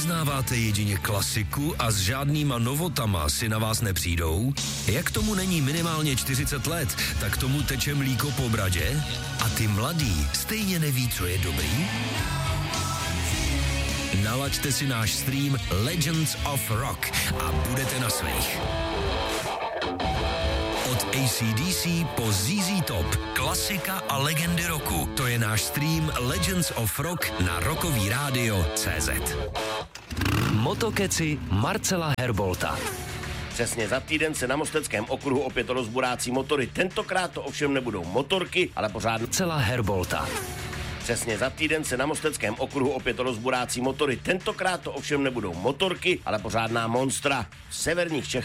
Vyznáváte jedině klasiku a s žádnýma novotama si na vás nepřijdou? Jak tomu není minimálně 40 let, tak tomu teče mlíko po bradě? A ty mladí stejně neví, co je dobrý? Nalaďte si náš stream Legends of Rock a budete na svých. Od AC/DC po ZZ Top, klasika a legendy roku. To je náš stream Legends of Rock na rockovíradio.cz. Motokeci Marcela Herbolta. Přesně za týden se na Mosteckém okruhu opět rozburácí motory. Tentokrát to ovšem nebudou motorky, ale pořád Marcela Herbolta. Přesně za týden se na Mosteckém okruhu opět rozburácí motory. Tentokrát to ovšem nebudou motorky, ale pořádná monstra. V severních Čechách